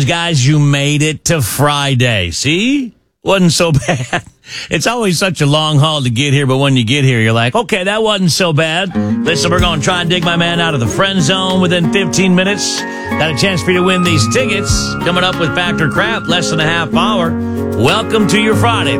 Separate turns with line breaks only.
Guys, you made it to Friday. See? Wasn't so bad. It's always such a long haul to get here, but when you get here, you're like, okay, that wasn't so bad. Listen, we're going to try and dig my man out of the friend zone within 15 minutes. Got a chance for you to win these tickets. Coming up with Factor Crap, less than a half hour. Welcome to your Friday.